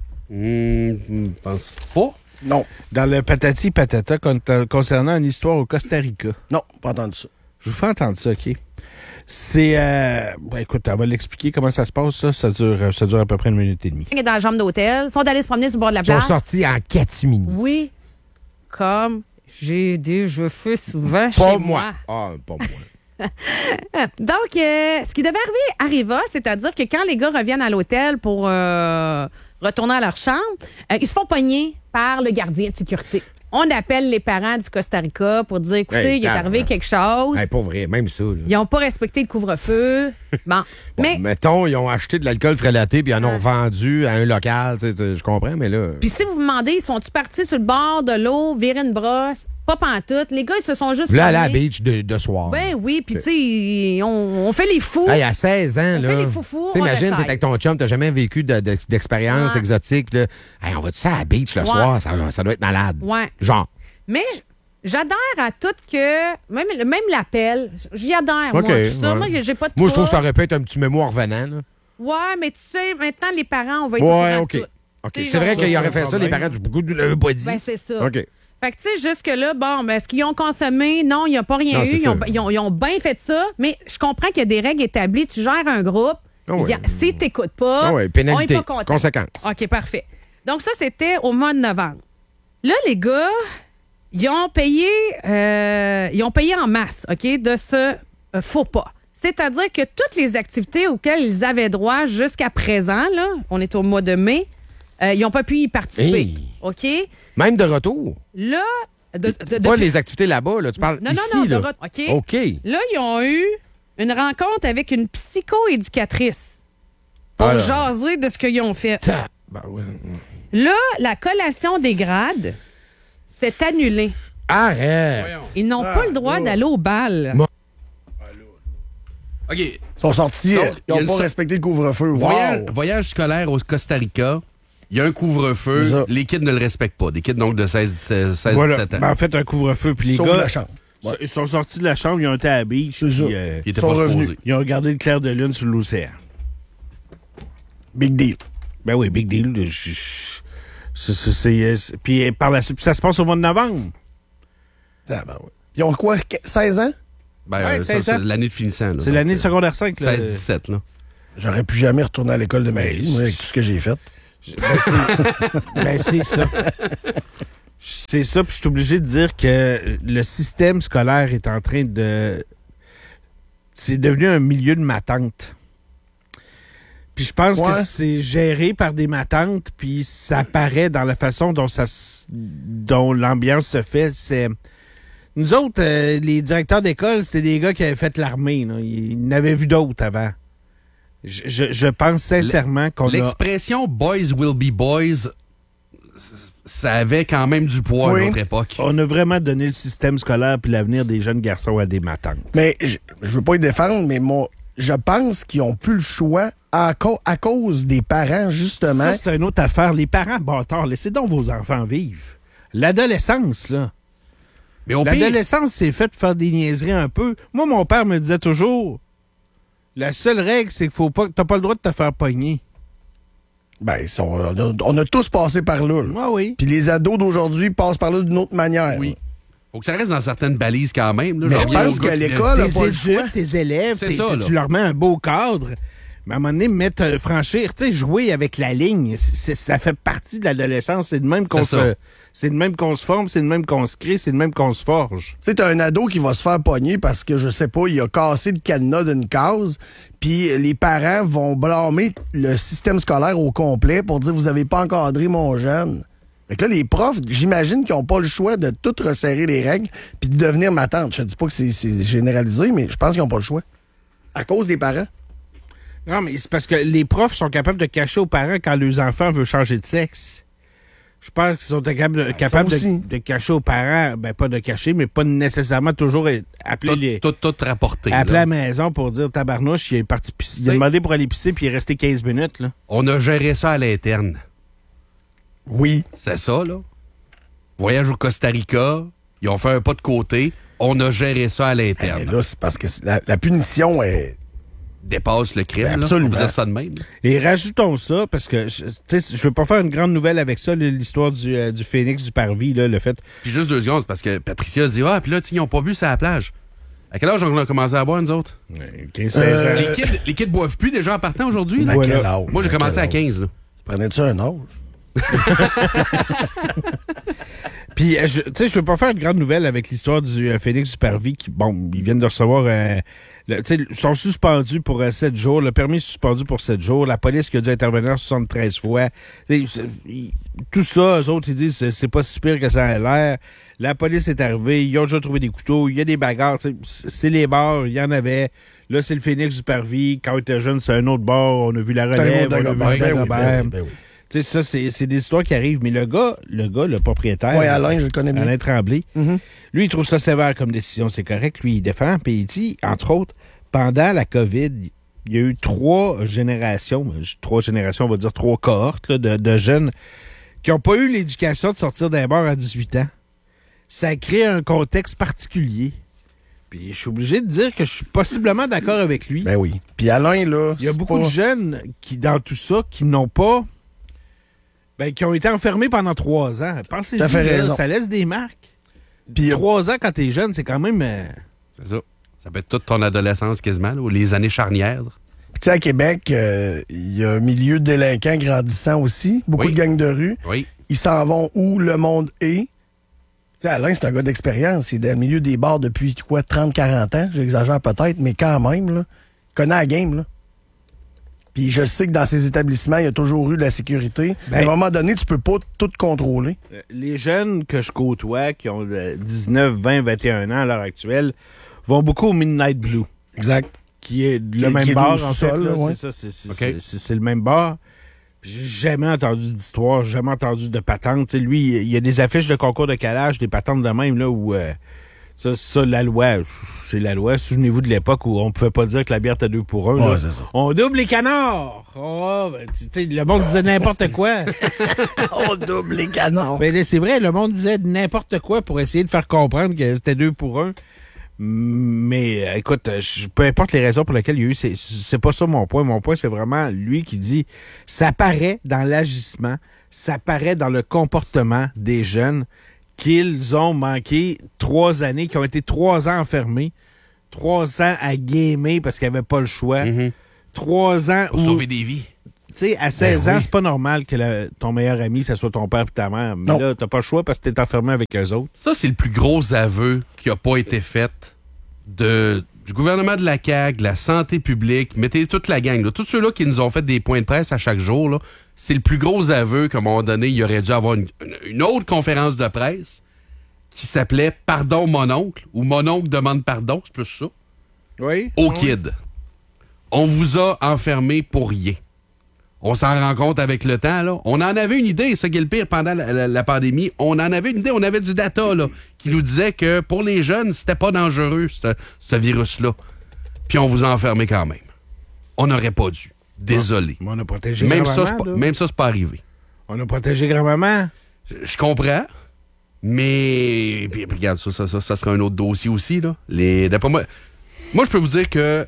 Hum, je pense pas. Non. Dans le Patati Patata con- concernant une histoire au Costa Rica. Non, pas entendu ça. Je vous fais entendre ça, OK? C'est... Euh... Ben, écoute, on va l'expliquer comment ça se passe, ça. Ça dure, ça dure à peu près une minute et demie. Ils sont dans la chambre d'hôtel, ils sont allés se promener sur le bord de la Ils sont plage. sortis en catimini. Oui, comme j'ai dit, je fais souvent Pas chez moi. Ah, pas moi. Donc, euh, ce qui devait arriver arriva, c'est-à-dire que quand les gars reviennent à l'hôtel pour euh, retourner à leur chambre, euh, ils se font pogner par le gardien de sécurité. On appelle les parents du Costa Rica pour dire, écoutez, Hey, il est arrivé quelque chose. Hey, pas vrai, même ça. Là. Ils n'ont pas respecté le couvre-feu. Bon, Bon, mais... mettons, ils ont acheté de l'alcool frélaté puis ils en ont vendu à un local. Tu sais, tu sais, je comprends, mais là... Puis si vous vous demandez, ils sont-tu partis sur le bord de l'eau, virer une brosse? Pas pantoute. Les gars, ils se sont juste Là, aller à la promenés. beach de, de soir. Ben oui, puis tu sais, on, on fait les fous. Hey, à seize ans, On là. fait les foufous, Tu sais, on imagine, essaye. t'es avec ton chum, t'as jamais vécu de- de- d'expérience Ouais. exotique. Là. Hey, on va-tu ça à la beach le Ouais. soir? Ça, ça doit être malade. Ouais. Genre. Mais j- j'adhère à tout que. Même, même l'appel, j'y adhère, OK, moi, tout ça. ouais. Moi, j'ai pas de Moi, je trouve que ça trouble. aurait pu être un petit mémo en revenant. Là. Ouais, mais tu sais, maintenant, les parents, on va être Ouais, au courant de OK. tout. OK. Tu sais, C'est vrai genre- qu'il aurait fait ça, les parents, beaucoup de l'avaient pas dit. Ben, c'est ça. OK. Fait que, tu sais, jusque-là, bon, ben, est-ce qu'ils ont consommé? Non, il n'y a pas rien Non, eu. c'est Ils ont, ça. ils ont- ils ont bien fait ça, mais je comprends qu'il y a des règles établies. Tu gères un groupe. Ah ouais. Il y a- si tu n'écoutes pas, Ah ouais, pénalité, on n'est pas content. conséquence. OK, parfait. Donc, ça, c'était au mois de novembre. Là, les gars, ils ont payé, euh, ils ont payé en masse, OK, de ce euh, faux pas. C'est-à-dire que toutes les activités auxquelles ils avaient droit jusqu'à présent, là, on est au mois de mai, euh, ils n'ont pas pu y participer. Hey. OK? Même de retour. Là, de, de- de- Pas les activités là-bas, là. Tu parles non, ici, non, non, là. de re- OK. OK. Là, ils ont eu une rencontre avec une psychoéducatrice pour Ah là. jaser de ce qu'ils ont fait. Ben ouais. Là, la collation des grades s'est annulée. Arrête. Ils n'ont pas le droit d'aller au bal. Moi- OK. Ils sont sortis, Donc, euh, il ils y a n'ont une pas so- respecté le couvre-feu. Wow. Voyage, voyage scolaire au Costa Rica. Il y a un couvre-feu. C'est ça. Les kids ne le respectent pas. Des kids donc de seize, seize, Voilà. dix-sept ans. Ben, en fait, un couvre-feu. Puis les Sauf gars, la chambre. Ouais. ils sont sortis de la chambre, ils ont été à la beach. C'est ça. Puis, euh, Ils étaient sont pas revenus. supposés. ils ont regardé le clair de lune sur l'océan. Big deal. Ben oui, big deal. Je- je- c'est- c'est- c'est- euh, c'est- Puis euh, par la suite, puis ça se passe au mois de novembre. Ah, ben ouais. Ils ont quoi, qu- seize ans? Ben, Ouais, euh, ça, seize ans. c'est l'année de finissant. là. C'est Donc, l'année de euh, secondaire cinq. là. seize dix-sept, là. J'aurais plus jamais retourné à l'école de ma vie, moi, avec tout ce que j'ai fait. Ben, c'est ça. C'est ça, puis je suis obligé de dire que le système scolaire est en train de... C'est devenu un milieu de matante. Puis je pense Ouais. que c'est géré par des matantes, puis ça paraît dans la façon dont ça, s- dont l'ambiance se fait. C'est... Nous autres, euh, les directeurs d'école, c'était des gars qui avaient fait l'armée. Là. Ils n'avaient vu d'autres avant. Je, je, je pense sincèrement qu'on a... L'expression « boys will be boys », ça avait quand même du poids Oui. à notre époque. On a vraiment donné le système scolaire puis l'avenir des jeunes garçons à des matantes. Mais je, je veux pas les défendre, mais moi, je pense qu'ils ont plus le choix à, co- à cause des parents, justement. Ça, c'est une autre affaire. Les parents bâtards, laissez donc vos enfants vivre. L'adolescence, là. Mais au pire, L'adolescence, c'est fait de faire des niaiseries un peu. Moi, mon père me disait toujours, la seule règle, c'est qu'il faut pas, t'as pas le droit de te faire pogner. Ben, ça, on, a, on a tous passé par là. là. Ah oui. Puis les ados d'aujourd'hui passent par là d'une autre manière. oui. Faut que ça reste dans certaines balises quand même. Là. Mais J'en je reviens pense au gars qu'à qui- l'école, Tes n'a pas le choix. études, tes élèves, C'est tes- ça, tes- là. tu leur mets un beau cadre. Mais à un moment donné, mettre, euh, franchir, tu sais, jouer avec la ligne, c'est- c'est- ça fait partie de l'adolescence. C'est de même qu'on C'est ça. se, c'est de même qu'on se forme, c'est de même qu'on se crée, c'est de même qu'on se forge. Tu sais, t'as un ado qui va se faire pogner parce que, je sais pas, il a cassé le cadenas d'une case, puis les parents vont blâmer le système scolaire au complet pour dire « Vous avez pas encadré mon jeune ». Fait que là, les profs, j'imagine qu'ils ont pas le choix de tout resserrer les règles puis de devenir ma tante. Je dis pas que c'est c'est généralisé, mais je pense qu'ils ont pas le choix. À cause des parents. Non, mais c'est parce que les profs sont capables de cacher aux parents quand leurs enfants veulent changer de sexe. Je pense qu'ils sont capables, de, capables ça de, aussi. de cacher aux parents, ben pas de cacher, mais pas nécessairement toujours être- appeler Tout, les... tout, tout rapporté. Appeler là. à la maison pour dire tabarnouche, il est parti pisser. Il a Oui. demandé pour aller pisser puis il est resté quinze minutes. Là. On a géré ça à l'interne. Oui. C'est ça, là. Voyage au Costa Rica, ils ont fait un pas de côté, on a géré ça à l'interne. Eh, là, c'est parce que la, la punition est... dépasse le crime, Ben, là. absolument. On peut dire ça de même. Et rajoutons ça, parce que je ne veux pas faire une grande nouvelle avec ça, l'histoire du, euh, du phénix du parvis, là, le fait... Puis juste deux secondes, parce que Patricia dit « Ah, puis là, ils n'ont pas bu sur la plage. » À quel âge on a commencé à boire, nous autres? quinze seize Euh, ans. les, kids, les kids boivent plus déjà en partant aujourd'hui? À quel âge? Moi, j'ai À commencé quel à quinze. Là. Prenais-tu un âge? Puis, euh, je- tu sais, je veux pas faire une grande nouvelle avec l'histoire du euh, Phoenix du Parvis qui, bon, ils viennent de recevoir, euh, le- tu sais, ils sont suspendus pour euh, sept jours, le permis est suspendu pour sept jours, la police qui a dû intervenir soixante-treize fois. Tu sais, c'est- ils- tout ça, eux autres, ils disent, c'est- c'est pas si pire que ça a l'air. La police est arrivée, ils ont déjà trouvé des couteaux, il y a des bagarres, tu sais, c'est c'est les bars, il y en avait. Là, c'est le Phoenix du Parvis. Quand on était jeune, c'est un autre bar, on a vu la relève, on a vu Ben oui, Dagobert. ben oui, ben oui. Tu sais, ça, c'est c'est des histoires qui arrivent. Mais le gars, le gars, le propriétaire... Oui, Alain, je le connais bien. Alain Tremblay. Mhm. Lui, il trouve ça sévère comme décision, c'est correct. Lui, il défend. Puis il dit, entre autres, pendant la COVID, il y a eu trois générations, trois générations, on va dire trois cohortes là, de, de jeunes qui n'ont pas eu l'éducation de sortir d'un bar à dix-huit ans. Ça crée un contexte particulier. Puis je suis obligé de dire que je suis possiblement d'accord avec lui. Ben oui. Puis Alain, là... Il y a c'est beaucoup pas- de jeunes qui, dans tout ça, qui n'ont pas... Ben, qui ont été enfermés pendant trois ans. Pensez-y, T'as fait là, raison. ça laisse des marques. Puis trois ans quand t'es jeune, c'est quand même... euh, C'est ça. Ça peut être toute ton adolescence quasiment, là, ou les années charnières. Puis tu sais, à Québec, euh, il y a un milieu de délinquants grandissant aussi. Beaucoup Oui. de gangs de rue. Oui. Ils s'en vont où le monde est. Tu sais, Alain, c'est un gars d'expérience. Il est dans le milieu des bars depuis, quoi, trente quarante ans. J'exagère peut-être, mais quand même, là. Il connaît la game, là. Puis je sais que dans ces établissements, il y a toujours eu de la sécurité. Ben- à un moment donné, tu peux pas tout contrôler. euh, les jeunes que je côtoie, qui ont euh, dix-neuf, vingt, vingt et un ans à l'heure actuelle, vont beaucoup au Midnight Blue. Exact. Qui est le Qui est- même qui est bar, au en fait. sol, là, ouais. C'est ça, c'est- c'est OK. c'est- c'est- c'est le même bar. Puis J'ai jamais entendu d'histoire, jamais entendu de patente. Tu sais, lui, il y a des affiches de concours de calage, des patentes de même, là, où... euh, Ça, ça, la loi, c'est la loi. Souvenez-vous de l'époque où on pouvait pas dire que la bière était deux pour un. Ouais, là. c'est ça. On double les canards. Oh, ben, tu sais, le monde disait n'importe quoi. On double les canards. Ben, là, c'est vrai, le monde disait n'importe quoi pour essayer de faire comprendre que c'était deux pour un. Mais euh, écoute, je- peu importe les raisons pour lesquelles il y a eu, c'est, c'est pas ça mon point. Mon point, c'est vraiment lui qui dit, ça paraît dans l'agissement, ça paraît dans le comportement des jeunes qu'ils ont manqué trois années, qui ont été trois ans enfermés, trois ans à gamer parce qu'ils n'avaient pas le choix, trois ans Pour où... sauver des vies. Tu sais, à seize Ben ans, oui. c'est pas normal que le- ton meilleur ami, ça soit ton père et ta mère. Mais Non. là, t'as pas le choix parce que t'es enfermé avec eux autres. Ça, c'est le plus gros aveu qui n'a pas été fait de, du gouvernement de la C A Q, de la santé publique. Mettez toute la gang. Là. Tous ceux-là qui nous ont fait des points de presse à chaque jour, là, c'est le plus gros aveu qu'à un moment donné, il aurait dû avoir une, une- une autre conférence de presse qui s'appelait « Pardon, mon oncle » ou « Mon oncle demande pardon », c'est plus ça. Oui. Au kid. On vous a enfermé pour rien. On s'en rend compte avec le temps, là. On en avait une idée, ça qui est le pire, pendant la, la- la pandémie. On en avait une idée, on avait du data, là, qui nous disait que pour les jeunes, c'était pas dangereux, ce ce virus-là. Puis on vous a enfermé quand même. On n'aurait pas dû. Désolé. Mais on a protégé Même ça, grand-maman, c'est pas, là. même ça, c'est pas arrivé. On a protégé grand-maman. Je, je comprends, mais... Puis, puis regarde, ça, ça, ça, ça sera un autre dossier aussi, là. Les, d'après moi... Moi, je peux vous dire que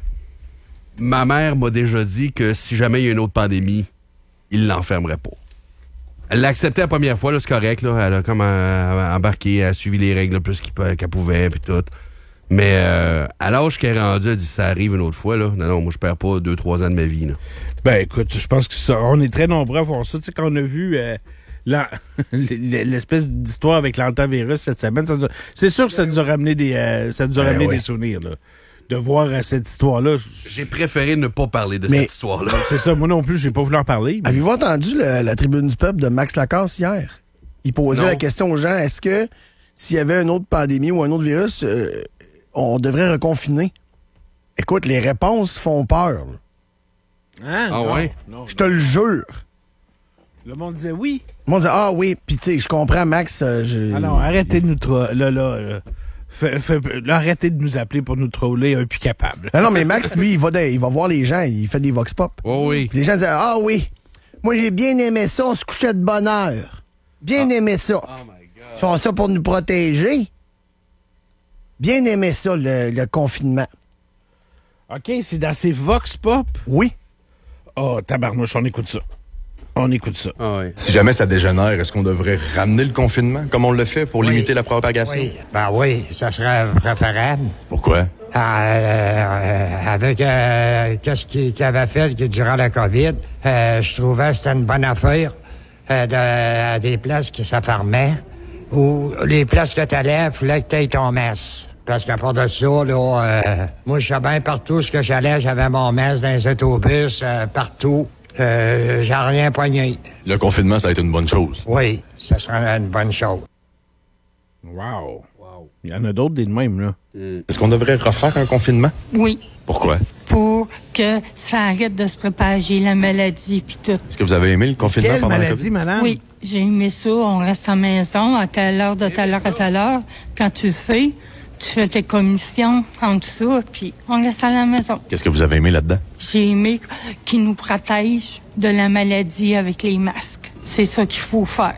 ma mère m'a déjà dit que si jamais il y a une autre pandémie, il l'enfermerait pas. Elle l'a accepté la première fois, là, c'est correct, là. Elle a comme euh, embarqué, elle a suivi les règles le plus qu'il peut- qu'elle pouvait, puis tout. Mais euh, à l'âge qu'elle est rendue, elle dit ça arrive une autre fois, là. Non, non, moi, je perds pas deux, trois ans de ma vie, là. Ben écoute, je pense que ça, on est très nombreux à voir ça. Tu sais, quand on a vu euh, l'an- l'espèce d'histoire avec l'antivirus cette semaine, ça nous a- c'est sûr que ça nous a ramené des, euh, ça nous a Ben ramené ouais. des souvenirs, là. De voir euh, cette histoire-là. J'ai préféré ne pas parler de Mais- cette histoire-là. C'est ça, moi non plus, j'ai pas voulu en parler. mais- Avez-vous entendu le- la tribune du peuple de Max Lacasse hier? Il posait Non. la question aux gens, est-ce que s'il y avait une autre pandémie ou un autre virus, euh, on devrait reconfiner? Écoute, les réponses font peur. là. Hein? Ah Non, ouais? non, Je te le jure. Le monde disait oui. Le monde dit, ah oui, puis tu sais, je comprends, Max. euh, je- Ah non, arrêtez de nous troller. Là, là, là. Fait- fait- là, arrêtez de nous appeler pour nous troller, un plus capable. Non, non, mais Max, lui, il va, de- il va voir les gens, il fait des vox pop. Oh oui. Puis les gens disent, ah oui, moi j'ai bien aimé ça, on se couchait de bonne heure. Bien Ah. aimé ça. Oh my God. Ils font ça pour nous protéger. Bien aimé ça, le, le confinement. OK, c'est dans ces Vox Pop? Oui. Oh, tabarnouche, on écoute ça. On écoute ça. Ah oui. Si jamais ça dégénère, est-ce qu'on devrait ramener le confinement comme on le fait pour Oui. limiter la propagation? Oui, ben oui, ça serait préférable. Pourquoi? Ah, euh, euh, avec euh, qu'est-ce qu'il qu'il avait fait que durant la COVID, euh, je trouvais que c'était une bonne affaire euh, de, à des places qui s'affermaient ou les places que t'allais, il fallait que t'aies ton masque. Parce qu'à part de ça, là, euh, moi, je sais bien partout ce que j'allais, j'avais mon masque dans les autobus, euh, partout. Euh, j'ai rien poigné. Le confinement, ça a été une bonne chose. Oui, ça serait une bonne chose. Wow. Il y en a d'autres des de même, là. Est-ce qu'on devrait refaire un confinement? Oui, Pourquoi? pour que ça arrête de se propager, la maladie puis tout. Est-ce que vous avez aimé le confinement Quelle pendant maladie, la COVID? madame? Oui, j'ai aimé ça. On reste à la maison à telle heure, de telle heure à telle heure. Quand tu sais, tu fais tes commissions en dessous, puis on reste à la maison. Qu'est-ce que vous avez aimé là-dedans? J'ai aimé qu'ils nous protègent de la maladie avec les masques. C'est ça qu'il faut faire.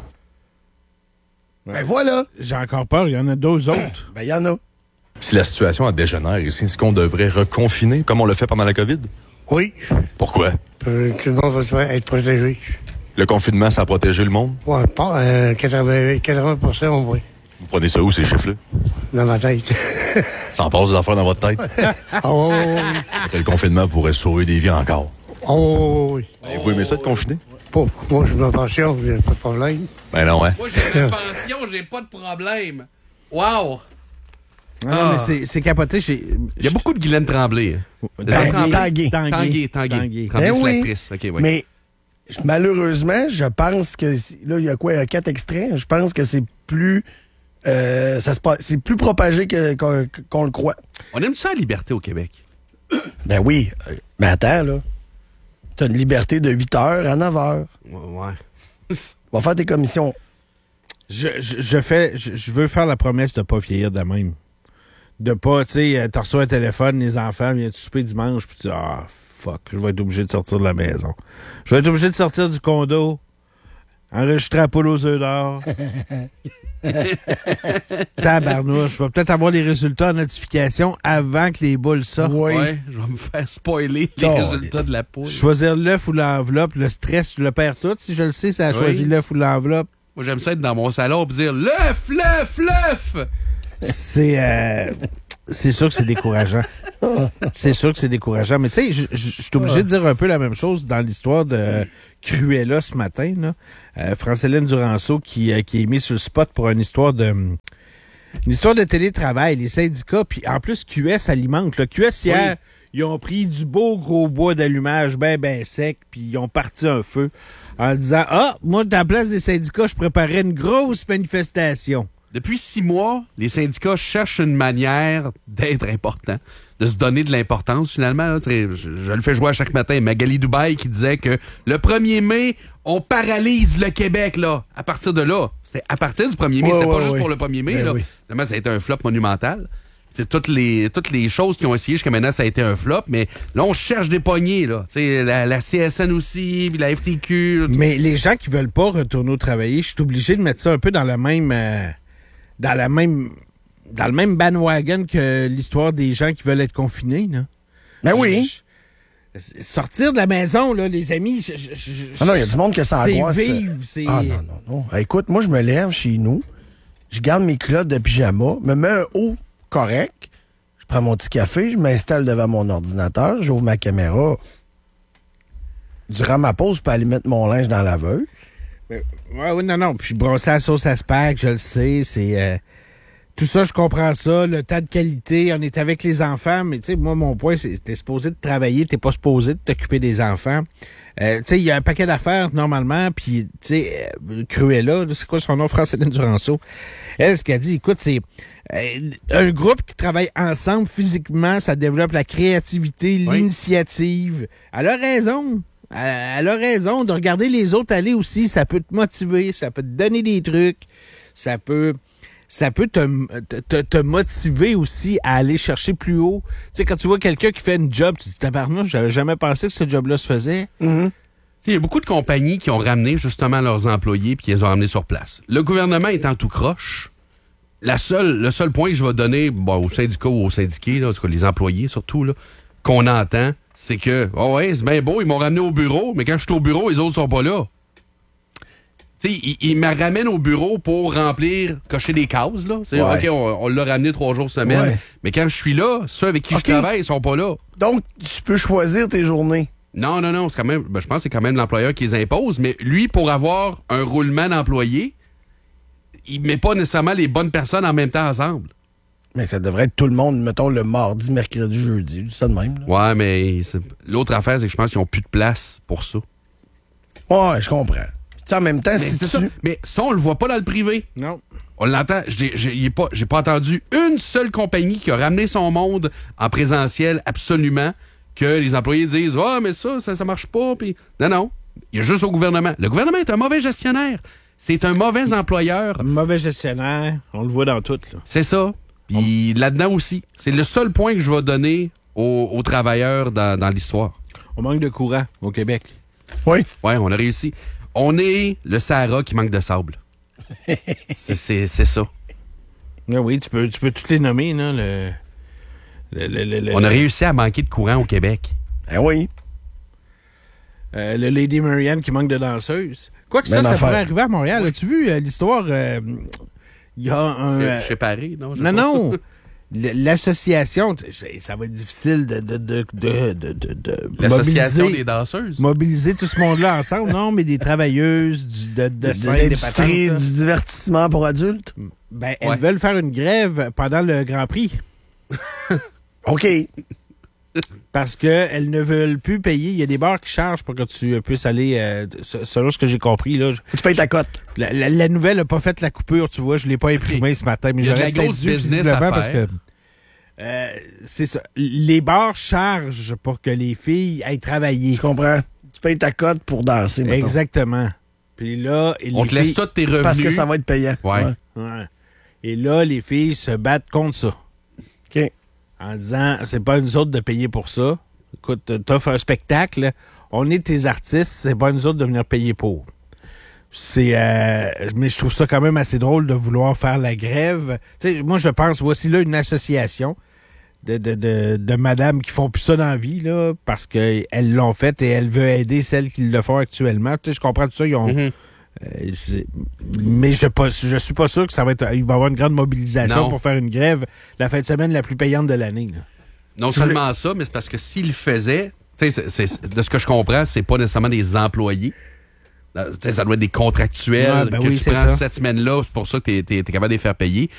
Ben voilà. J'ai encore peur, il y en a deux autres. Ben, il y en a. Si la situation dégénère ici, est-ce qu'on devrait reconfiner comme on le fait pendant la COVID? Oui. Pourquoi? Euh, tout le monde va être protégé. Le confinement, ça a protégé le monde? Ouais, pas, euh, quatre-vingts, quatre-vingts pour cent, on voit. Vous prenez ça où, ces chiffres-là? Dans ma tête. Ça en passe des affaires dans votre tête? Oh, Que le confinement pourrait sauver des vies encore. oh, oui. Ben, vous aimez ça de confiner? Pas, moi, je me pension, j'ai pas de problème. Ben non, hein? Moi, j'ai ma pension, j'ai pas de problème. Wow! Ah, non, mais c'est- c'est capoté. j'ai- Il y a beaucoup de Guylaine Tremblay. hein. Tanguay. Tremblay? Tanguay. Tanguay, Tanguay. Tanguay. Tremblay, Ben c'est oui. l'actrice. OK, oui. Mais malheureusement, je pense que si- là, il y a quoi? Il y a quatre extraits. Je pense que c'est plus. euh, ça se passe- c'est plus propagé que- qu'on qu'on le croit. On aime ça la liberté au Québec? Ben oui. Euh, Mais attends, là. T'as une liberté de huit heures à neuf heures. Ouais. Va faire tes commissions. Je, je, je fais, je, je veux faire la promesse de pas vieillir de même. De pas, tu sais, t'as reçu un téléphone, les enfants viennent souper dimanche, puis tu dis, ah, fuck, je vais être obligé de sortir de la maison. Je vais être obligé de sortir du condo, enregistrer la poule aux œufs d'or. Tabarnouche, je vais peut-être avoir les résultats en notification avant que les boules sortent. Oui. Ouais, je vais me faire spoiler les Oh, résultats de la poule. Choisir l'œuf ou l'enveloppe, le stress, je le perds tout. Si je le sais, ça a Oui. choisi l'œuf ou l'enveloppe. Moi, j'aime ça être dans mon salon et dire l'œuf, l'œuf, l'œuf! C'est euh, c'est sûr que c'est décourageant. C'est sûr que c'est décourageant. Mais tu sais, je- je je suis obligé de dire un peu la même chose dans l'histoire de Cruella ce matin. Là. Euh, Franceline Duranceau qui, euh, qui est mise sur le spot pour une histoire de une histoire de télétravail, les syndicats. Puis en plus, Q S alimente. Là. Q S, hier, ils ont pris du beau gros bois d'allumage ben ben sec, puis ils ont parti un feu en disant « Ah, moi, à la place des syndicats, je préparais une grosse manifestation. » Depuis six mois, les syndicats cherchent une manière d'être importants, de se donner de l'importance finalement. Là. Tu sais, Je, je le fais jouer à chaque matin. Magali Dubaï qui disait que le premier mai, on paralyse le Québec. Là. À partir de là, c'était à partir du premier mai, Ouais, c'était ouais, pas juste ouais. pour le premier mai. Ben là. oui. Finalement, ça a été un flop monumental. C'est toutes les toutes les choses qui ont essayé jusqu'à maintenant, ça a été un flop. Mais là, on cherche des poignées. Là. Tu sais, la, la C S N aussi, puis la F T Q. là, tout. Mais les gens qui veulent pas retourner au travail, je suis obligé de mettre ça un peu dans le même euh, dans la même dans le même bandwagon que l'histoire des gens qui veulent être confinés. Là. Ben oui. Je- sortir de la maison, là, les amis. Je, je, je, Ah non, il y a du monde que ça c'est angoisse. vivre, c'est. Ah non, non, non. Ah, écoute, moi, je me lève chez nous, je garde mes culottes de pyjama, me mets un haut correct, je prends mon petit café, je m'installe devant mon ordinateur, j'ouvre ma caméra. Durant ma pause, je peux aller mettre mon linge dans la laveuse. Mais- ouais, oui, non, non. Puis brosser la sauce à spag, je le sais, c'est... euh, tout ça, je comprends ça. Le temps de qualité, on est avec les enfants, mais tu sais, moi, mon point, c'est t'es supposé de travailler, t'es pas supposé de t'occuper des enfants. Euh, tu sais, il y a un paquet d'affaires, normalement, puis, tu sais, euh, Cruella, c'est quoi son nom, Franceline Duranceau? Elle, ce qu'elle dit, écoute, c'est euh, un groupe qui travaille ensemble physiquement, ça développe la créativité, l'initiative. Elle a raison. Elle, elle a raison de regarder les autres aller aussi. Ça peut te motiver, ça peut te donner des trucs, ça peut... ça peut te, te, te motiver aussi à aller chercher plus haut. Tu sais, quand tu vois quelqu'un qui fait une job, tu te dis, tabarnouche, j'avais jamais pensé que ce job-là se faisait. Mm-hmm. Tu Il y a beaucoup de compagnies qui ont ramené justement leurs employés puis qui les ont ramenés sur place. Le gouvernement étant tout croche, la seule, le seul point que je vais donner bon, aux syndicats ou aux syndiqués, là, en tout cas les employés surtout, là, qu'on entend, c'est que, oh ouais, c'est bien beau, ils m'ont ramené au bureau, mais quand je suis au bureau, les autres sont pas là. Tu sais, ils, ils me ramènent au bureau pour remplir, cocher des cases, là. C'est Ouais. OK, on, on l'a ramené trois jours semaine, Ouais. mais quand je suis là, ceux avec qui OK. je travaille, ils sont pas là. Donc, tu peux choisir tes journées. Non, non, non, c'est quand même, ben, je pense que c'est quand même l'employeur qui les impose, mais lui, pour avoir un roulement d'employés, il met pas nécessairement les bonnes personnes en même temps ensemble. Mais ça devrait être tout le monde, mettons, le mardi, mercredi, jeudi. Je dis ça de même. Là. Ouais, mais c'est- l'autre affaire, c'est que je pense qu'ils n'ont plus de place pour ça. Ouais, je comprends. Tu sais, en même temps, Mais si c'est tu... ça. Mais ça, on le voit pas dans le privé. Non. On l'entend. J'ai j'ai- il est pas, j'ai pas entendu une seule compagnie qui a ramené son monde en présentiel absolument, que les employés disent « Ah, mais ça, ça, ça marche pas. » Puis non, non. Il y a juste au gouvernement. Le gouvernement est un mauvais gestionnaire. C'est un mauvais employeur. Un mauvais gestionnaire. On le voit dans tout. Là. C'est ça. Puis là-dedans aussi. C'est le seul point que je vais donner aux, aux travailleurs dans, dans l'histoire. On manque de courant au Québec. Oui. Oui, on a réussi. On est le Sahara qui manque de sable. c'est, c'est, c'est ça. Oui, oui, tu peux, tu peux toutes les nommer. Là, le, le, le, le, le- On a réussi à manquer de courant au Québec. Ben oui. Euh, le Lady Marianne qui manque de danseuses. Quoique ça, Même ça affaire. pourrait arriver à Montréal. As-tu vu euh, l'histoire? euh, Il y a un... euh, Chez Paris, non? je sais non, pas. non. L- L'association, tu sais, ça va être difficile de, de, de, de, de, de, de L'association mobiliser- des danseuses. Mobiliser tout ce monde-là ensemble. Non, mais des travailleuses, du, de, de, De scène, des l'industrie patentes, là. du divertissement pour adultes. Ben, elles Ouais. veulent faire une grève pendant le Grand Prix. OK. Parce qu'elles ne veulent plus payer. Il y a des bars qui chargent pour que tu euh, puisses aller, euh, se- selon ce que j'ai compris. Là, je- Tu payes ta cote. la, la- la nouvelle n'a pas fait la coupure, tu vois. Je ne l'ai pas imprimée ce matin, mais Il y a de j'aurais la peut-être grosse dû business visiblement à parce faire. que euh, c'est ça. Les bars chargent pour que les filles aillent travailler. Je comprends. Tu payes ta cote pour danser, mettons. Exactement. Puis là, et On les te laisse filles- tous tes revenus. Parce que ça va être payant. Ouais. Ouais. Et là, les filles se battent contre ça. OK. En disant, c'est pas nous autres de payer pour ça. Écoute, t'offres un spectacle, on est tes artistes, c'est pas nous autres de venir payer pour. C'est, euh, mais je trouve ça quand même assez drôle de vouloir faire la grève. Tu sais, moi, je pense, voici là une association de, de, de, de madames qui font plus ça dans la vie, là, parce qu'elles l'ont fait et elles veulent aider celles qui le font actuellement. Tu sais, je comprends tout ça, ils ont... Mhm. Euh, c'est- mais je pas, je suis pas sûr que ça va être. Il va y avoir une grande mobilisation Non. pour faire une grève la fin de semaine la plus payante de l'année. là. Non seulement ça, mais c'est parce que s'il le faisait, tu sais, c'est- c'est- de ce que je comprends, c'est pas nécessairement des employés. Euh, tu sais, ça doit être des contractuels Ouais, ben que oui, tu c'est prends ça. cette semaine-là, c'est pour ça que tu es capable de les faire payer.